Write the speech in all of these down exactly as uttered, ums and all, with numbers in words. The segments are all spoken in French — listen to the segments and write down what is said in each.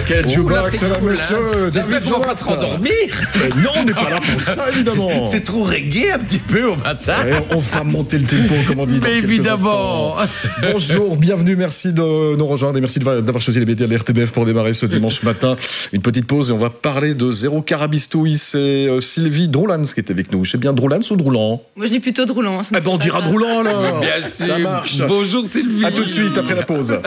Quel jukebox, ça va, monsieur. J'espère qu'on va pas se rendormir. Euh, non, on n'est pas là pour ça, évidemment. C'est trop reggae un petit peu au matin. Ouais, on va monter le tempo, comme on dit. Mais évidemment. Bonjour, bienvenue, merci de nous rejoindre et merci d'avoir choisi les médias de l'R T B F pour démarrer ce dimanche matin. Une petite pause et on va parler de Zéro Carabistouille. C'est euh, Sylvie Droulan qui est avec nous. C'est bien Droulan ou Droulan? Moi je dis plutôt Droulan. Eh ben on dira Droulan alors. Bien ça sûr. marche. Bonjour Sylvie. À tout de suite après la pause.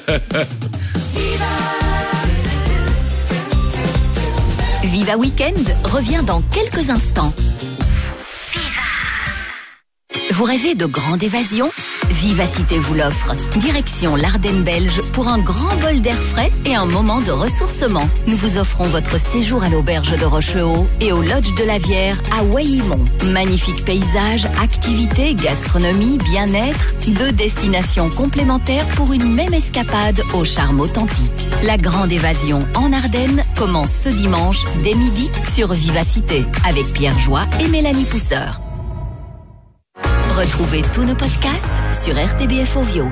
Viva Weekend revient dans quelques instants. Vous rêvez de grande évasion? Vivacité vous l'offre. Direction l'Ardenne belge pour un grand bol d'air frais et un moment de ressourcement. Nous vous offrons votre séjour à l'auberge de Rochehaut et au lodge de la Vière à Waillimont. Magnifiques paysages, activités, gastronomie, bien-être, deux destinations complémentaires pour une même escapade au charme authentique. La grande évasion en Ardennes commence ce dimanche dès midi sur Vivacité avec Pierre Joie et Mélanie Pousseur. Retrouvez tous nos podcasts sur R T B F Ovio.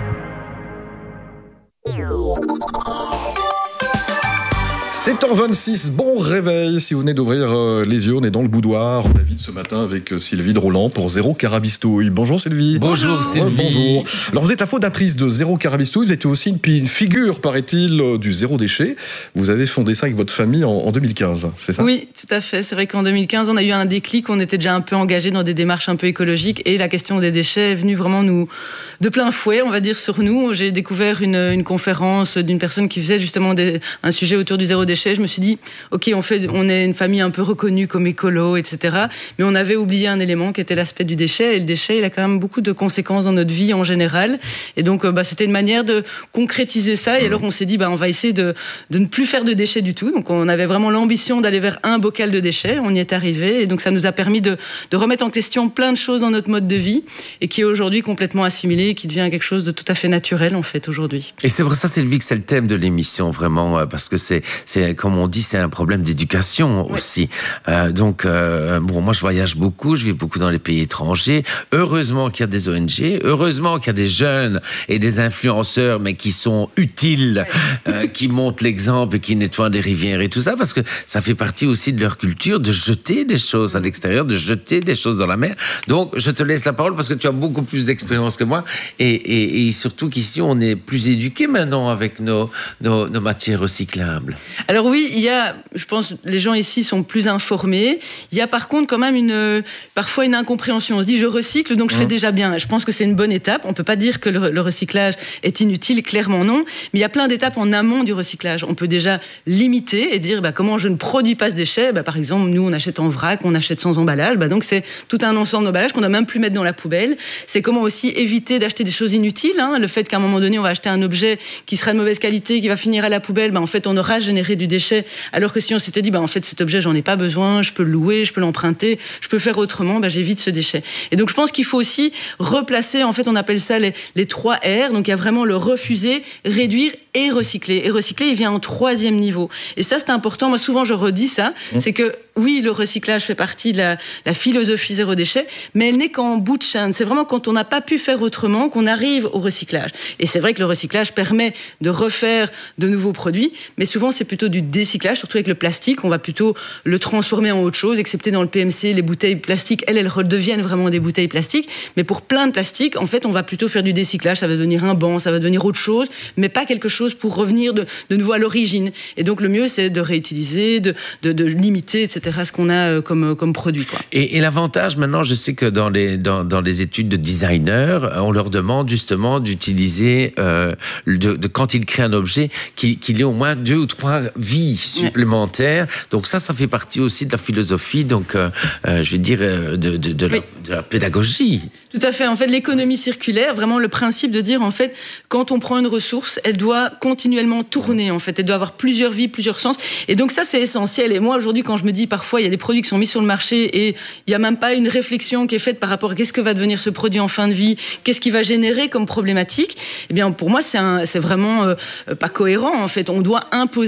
sept heures vingt-six, bon réveil. Si vous venez d'ouvrir euh, les yeux, on est dans le boudoir. On invite ce matin avec euh, Sylvie Droulan pour Zéro Carabistouille. Bonjour Sylvie. Bonjour Sylvie. Ouais, bonjour. Alors vous êtes la fondatrice de Zéro Carabistouille. Vous êtes aussi une, une figure, paraît-il, euh, du zéro déchet. Vous avez fondé ça avec votre famille en, en deux mille quinze, c'est ça? Oui, tout à fait. C'est vrai qu'en deux mille quinze, on a eu un déclic. On était déjà un peu engagés dans des démarches un peu écologiques et la question des déchets est venue vraiment nous de plein fouet, on va dire, sur nous. J'ai découvert une, une conférence d'une personne qui faisait justement des, un sujet autour du zéro déchet. Je me suis dit, ok, on fait, on est une famille un peu reconnue comme écolo, et cetera. Mais on avait oublié un élément qui était l'aspect du déchet. Et le déchet, il a quand même beaucoup de conséquences dans notre vie en général. Et donc, bah, c'était une manière de concrétiser ça. Et alors, on s'est dit, bah, on va essayer de, de ne plus faire de déchets du tout. Donc, on avait vraiment l'ambition d'aller vers un bocal de déchets. On y est arrivé. Et donc, ça nous a permis de, de remettre en question plein de choses dans notre mode de vie et qui est aujourd'hui complètement assimilé, qui devient quelque chose de tout à fait naturel, en fait, aujourd'hui. Et c'est pour ça, Sylvie, que c'est le thème de l'émission, vraiment, parce que c'est, c'est comme on dit, c'est un problème d'éducation oui. aussi. Euh, donc, euh, bon, moi, je voyage beaucoup, je vis beaucoup dans les pays étrangers. Heureusement qu'il y a des O N G, heureusement qu'il y a des jeunes et des influenceurs, mais qui sont utiles, oui. euh, qui montrent l'exemple et qui nettoient des rivières et tout ça, parce que ça fait partie aussi de leur culture de jeter des choses à l'extérieur, de jeter des choses dans la mer. Donc, je te laisse la parole parce que tu as beaucoup plus d'expérience que moi et, et, et surtout qu'ici, on est plus éduqués maintenant avec nos, nos, nos matières recyclables. Alors oui, il y a, je pense, les gens ici sont plus informés. Il y a par contre quand même une, parfois une incompréhension. On se dit, je recycle, donc je fais mmh. déjà bien. Je pense que c'est une bonne étape. On peut pas dire que le, le recyclage est inutile, clairement non. Mais il y a plein d'étapes en amont du recyclage. On peut déjà limiter et dire, bah, comment je ne produis pas ce déchet. Bah, par exemple, nous, on achète en vrac, on achète sans emballage. Bah, donc c'est tout un ensemble d'emballages qu'on doit même plus mettre dans la poubelle. C'est comment aussi éviter d'acheter des choses inutiles. Hein. Le fait qu'à un moment donné, on va acheter un objet qui sera de mauvaise qualité, qui va finir à la poubelle, bah, en fait, on aura généré du déchet. Alors que si on s'était dit, bah, en fait, cet objet, j'en ai pas besoin, je peux le louer, je peux l'emprunter, je peux faire autrement, bah, j'évite ce déchet. Et donc, je pense qu'il faut aussi replacer, en fait, on appelle ça les, les trois R. Donc, il y a vraiment le refuser, réduire et recycler. Et recycler, il vient en troisième niveau. Et ça, c'est important. Moi, souvent, je redis ça. Mmh. C'est que, oui, le recyclage fait partie de la, la philosophie zéro déchet, mais elle n'est qu'en bout de chaîne. C'est vraiment quand on n'a pas pu faire autrement qu'on arrive au recyclage. Et c'est vrai que le recyclage permet de refaire de nouveaux produits, mais souvent, c'est plutôt du décyclage, surtout avec le plastique. On va plutôt le transformer en autre chose, excepté dans le P M C, les bouteilles plastiques, elles, elles redeviennent vraiment des bouteilles plastiques. Mais pour plein de plastiques, en fait, on va plutôt faire du décyclage. Ça va devenir un banc, ça va devenir autre chose, mais pas quelque chose pour revenir de, de nouveau à l'origine. Et donc, le mieux, c'est de réutiliser, de, de, de limiter, et cetera, ce qu'on a comme, comme produit, quoi. Et, et l'avantage, maintenant, je sais que dans les, dans, dans les études de designers, on leur demande justement d'utiliser, euh, de, de, quand ils créent un objet, qu'il, qu'il ait au moins deux ou trois vies supplémentaires. Ouais. Donc ça, ça fait partie aussi de la philosophie, donc, euh, euh, je veux dire, de, de, de, oui. la, de la pédagogie. Tout à fait. En fait, l'économie circulaire, vraiment le principe de dire, en fait, quand on prend une ressource, elle doit continuellement tourner, en fait. Elle doit avoir plusieurs vies, plusieurs sens. Et donc ça, c'est essentiel. Et moi, aujourd'hui, quand je me dis, parfois, il y a des produits qui sont mis sur le marché et il n'y a même pas une réflexion qui est faite par rapport à qu'est-ce que va devenir ce produit en fin de vie, qu'est-ce qu'il va générer comme problématique, eh bien, pour moi, c'est, un, c'est vraiment euh, pas cohérent, en fait. On doit imposer, en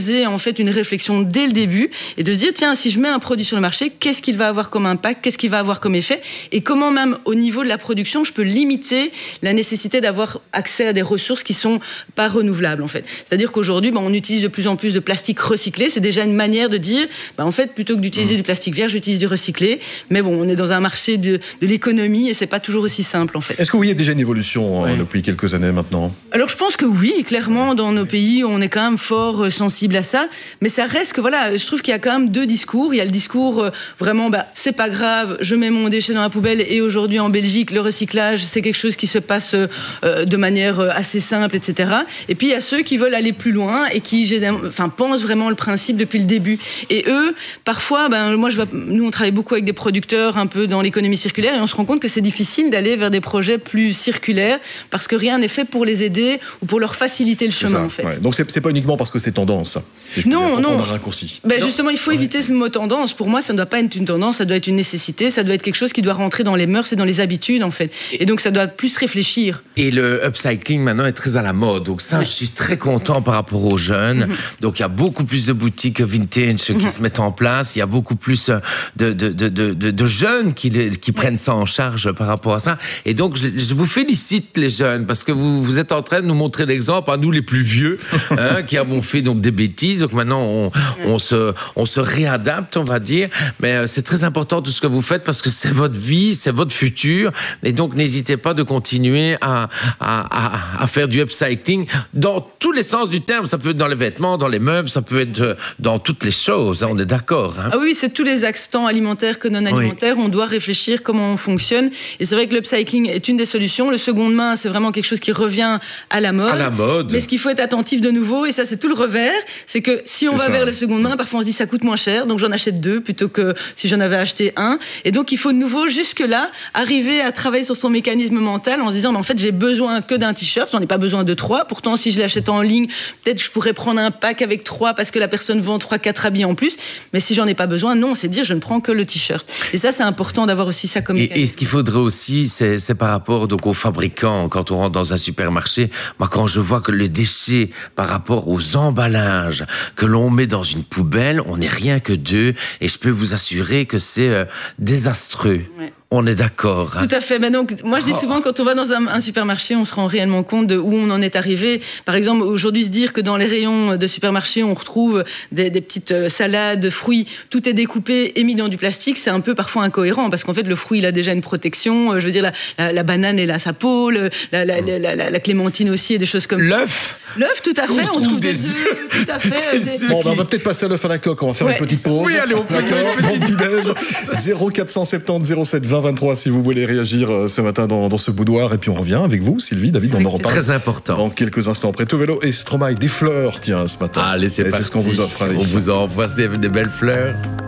fait une réflexion dès le début et de se dire, tiens, si je mets un produit sur le marché, qu'est-ce qu'il va avoir comme impact, qu'est-ce qu'il va avoir comme effet, et comment même au niveau de la production, je peux limiter la nécessité d'avoir accès à des ressources qui sont pas renouvelables, en fait. C'est-à-dire qu'aujourd'hui, ben, on utilise de plus en plus de plastique recyclé. C'est déjà une manière de dire, ben, en fait, plutôt que d'utiliser mmh. du plastique vierge, j'utilise du recyclé. Mais bon, on est dans un marché de, de l'économie et c'est pas toujours aussi simple, en fait. Est-ce que vous voyez déjà une évolution oui. euh, depuis quelques années maintenant? Alors, je pense que oui, clairement, dans nos pays, on est quand même fort euh, sensible à ça. Mais ça reste que, voilà, je trouve qu'il y a quand même deux discours. Il y a le discours euh, vraiment, bah, c'est pas grave, je mets mon déchet dans la poubelle. Et aujourd'hui, en Belgique, le recyclage, c'est quelque chose qui se passe euh, de manière assez simple, et cetera. Et puis, il y a ceux qui veulent aller plus loin et qui, enfin, pensent vraiment le principe depuis le début. Et eux, parfois, ben, moi, je vois, nous, on travaille beaucoup avec des producteurs un peu dans l'économie circulaire et on se rend compte que c'est difficile d'aller vers des projets plus circulaires parce que rien n'est fait pour les aider ou pour leur faciliter le chemin, ça, en fait. Ouais. Donc, c'est, c'est pas uniquement parce que c'est tendance, si je non, non. Un raccourci. Ben, non. Justement, il faut ouais. éviter ce mot tendance. Pour moi, ça ne doit pas être une tendance, ça doit être une nécessité, ça doit être quelque chose qui doit rentrer dans les mœurs et dans les habitudes, en fait. Et donc, ça doit plus réfléchir. Et le upcycling, maintenant, est très à la mode. Donc ça, oui. je suis très content par rapport aux jeunes. Mm-hmm. Donc, il y a beaucoup plus de boutiques vintage mm-hmm. qui se mettent en place. Il y a beaucoup plus de, de, de, de, de, de jeunes qui, qui oui. prennent ça en charge par rapport à ça. Et donc, je, je vous félicite, les jeunes, parce que vous, vous êtes en train de nous montrer l'exemple à nous, les plus vieux, hein, qui avons fait donc des bêtises. Donc maintenant, on, on, se, on se réadapte, on va dire. Mais c'est très important tout ce que vous faites parce que c'est votre vie, c'est votre futur. Et donc, n'hésitez pas de continuer à, à, à, à faire du upcycling dans tous les sens du terme. Ça peut être dans les vêtements, dans les meubles, ça peut être dans toutes les choses. Hein, on est d'accord. Hein. Ah oui, c'est tous les axes, tant alimentaires que non alimentaires. Oui. On doit réfléchir comment on fonctionne. Et c'est vrai que l'upcycling est une des solutions. Le seconde main, c'est vraiment quelque chose qui revient à la mode. À la mode. Mais ce qu'il faut être attentif de nouveau, et ça c'est tout le revers, c'est que si on c'est va ça. vers le seconde main, parfois on se dit ça coûte moins cher, donc j'en achète deux plutôt que si j'en avais acheté un. Et donc il faut de nouveau jusque-là arriver à travailler sur son mécanisme mental en se disant, mais en fait j'ai besoin que d'un t-shirt, j'en ai pas besoin de trois. Pourtant si je l'achète en ligne, peut-être je pourrais prendre un pack avec trois parce que la personne vend trois, quatre habits en plus. Mais si j'en ai pas besoin, non, c'est dire je ne prends que le t-shirt. Et ça c'est important d'avoir aussi ça comme mécanisme. Et, et ce qu'il faudrait aussi, c'est, c'est par rapport donc aux fabricants. Quand on rentre dans un supermarché, moi quand je vois que le déchet par rapport aux emballages que l'on met dans une poubelle, on n'est rien que deux. Et je peux vous assurer que c'est euh, désastreux. Ouais. On est d'accord. Hein. Tout à fait. Mais donc, moi, je dis souvent, quand on va dans un, un supermarché, on se rend réellement compte de où on en est arrivé. Par exemple, aujourd'hui, se dire que dans les rayons de supermarché, on retrouve des, des petites salades, fruits, tout est découpé et mis dans du plastique, c'est un peu parfois incohérent parce qu'en fait, le fruit, il a déjà une protection. Je veux dire, la, la, la banane, elle a sa peau, le, la, la, la, la, la clémentine aussi et des choses comme L'œuf. ça. L'œuf, tout à fait. On, on trouve des œufs. Tout à fait. Des... Bon, ben, on va peut-être passer à l'œuf à la coque. On va faire ouais. une petite pause. Oui, allez, on fait une petite déj. zéro quatre cent soixante-dix zéro sept vingt vingt-trois si vous voulez réagir ce matin dans, dans ce boudoir. Et puis on revient avec vous, Sylvie, David, on en reparle. Très important. Dans quelques instants. Après tout vélo et Stromae, des fleurs, tiens, ce matin. Allez, c'est et parti. C'est ce qu'on vous offre. Allez. On vous envoie des, des belles fleurs.